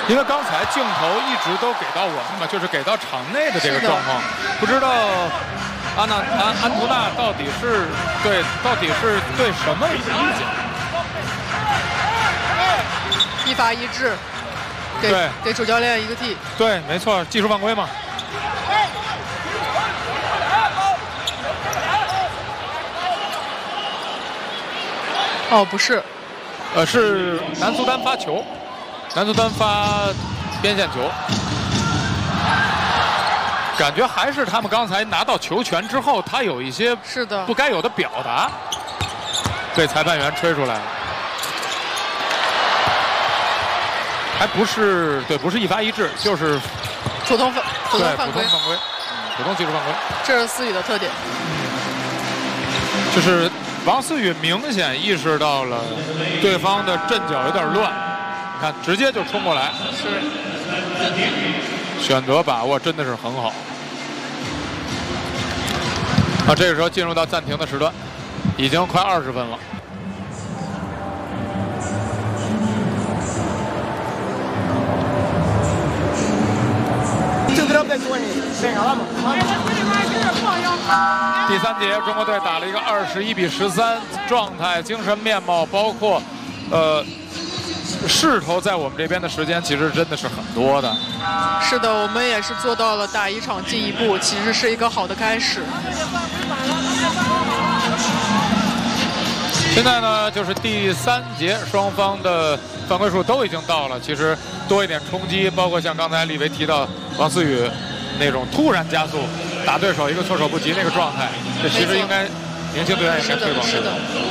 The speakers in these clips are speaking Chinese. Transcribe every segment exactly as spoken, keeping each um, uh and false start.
因为刚才镜头一直都给到我们嘛，就是给到场内的这个状况，不知道安娜安安图娜到底是对到底是对什么有意见？ 一罚一掷，给对给主教练一个 T。 对，没错，技术犯规嘛。 哦，不是， 呃，是南苏丹发球，南苏丹发边线球，感觉还是他们刚才拿到球权之后，他有一些是的不该有的表达，被裁判员吹出来了，还不是对，不是一罚一掷，就是普通犯普对通犯规， 普通犯规，普通技术犯规， 这是思雨的特点。 就是王思雨明显意识到了对方的阵脚有点乱，你看直接就冲过来， 是选择把握真的是很好。啊，这个时候进入到暂停的时段，已经快二十分了。第三节，中国队打了一个二十一比十三，状态、精神面貌，包括呃势头，在我们这边的时间其实真的是很多的。 是的，我们也是做到了打一场进一步，其实是一个好的开始。 现在呢，就是第三节，双方的犯规数都已经到了，其实多一点冲击，包括像刚才李维提到王思雨那种突然加速打对手一个措手不及那个状态，这其实应该年轻队员应该推广是的，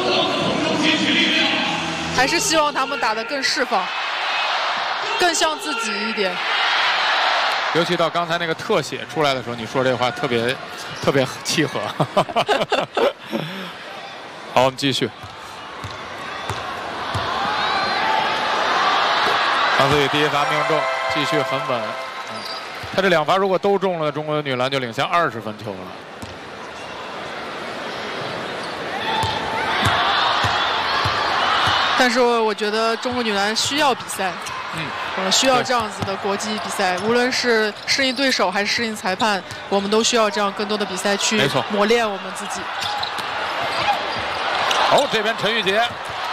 还是希望他们打得更释放，更像自己一点。 尤其到刚才那个特写出来的时候，你说这话特别特别契合。好，我们继续。王思雨第一罚命中，继续很稳。嗯，他这两罚如果都中了，中国女篮就领先二十分球了。 但是我觉得中国女篮需要比赛， 嗯， 呃，需要这样子的国际比赛，无论是适应对手还是适应裁判，我们都需要这样更多的比赛去磨练我们自己。 哦，这边陈玉洁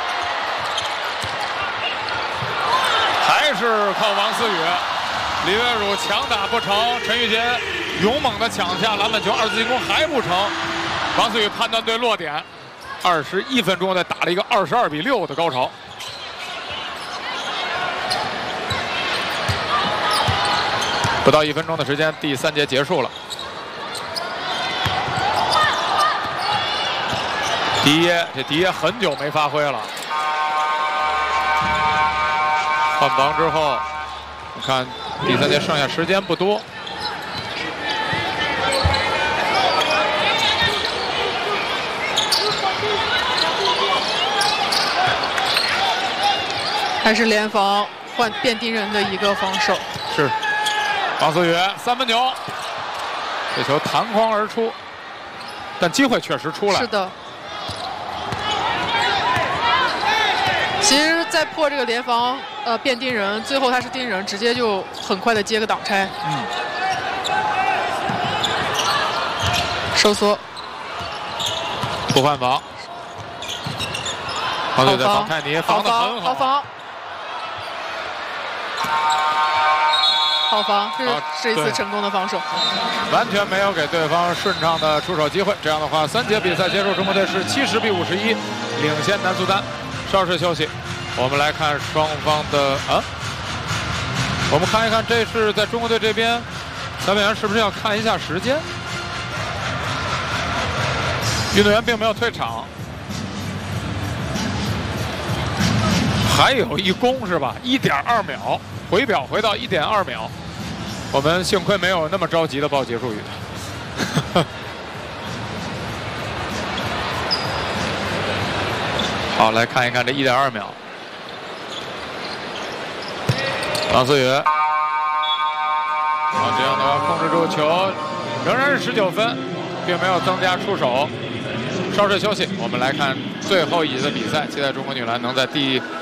还是靠王思雨，李月汝强打不成，陈玉洁勇猛的抢下篮板球，二次进攻还不成，王思雨判断对落点，二十一分钟再打了一个二十二比六的高潮。不到一分钟的时间，第三节结束了。迪耶，这迪耶很久没发挥了。换防之后，我看第三节剩下时间不多。 还是联防换变定人的一个防守。 是，王思雨三分球，这球弹框而出，但机会确实出来。 是的。其实，在破这个联防，呃，变定人，最后他是定人，直接就很快的接个挡拆。 嗯。 收缩。 不换防。王思雨在防泰尼，防得很好。 好防。好防，这是这一次成功的防守， 完全没有给对方顺畅的出手机会。这样的话，三节比赛结束，中国队是七十比五十一领先南苏丹。稍事休息，我们来看双方的啊，我们看一看，这是在中国队这边，裁判员是不是要看一下时间？运动员并没有退场，还有一攻是吧？一点二秒，回表回到一点二秒。我们幸亏没有那么着急的报结束语。好，来看一看这一点二秒。王思雨，啊，这样的话控制住球，仍然是十九分，并没有增加出手。稍事休息，我们来看最后一节的比赛，期待中国女篮能在第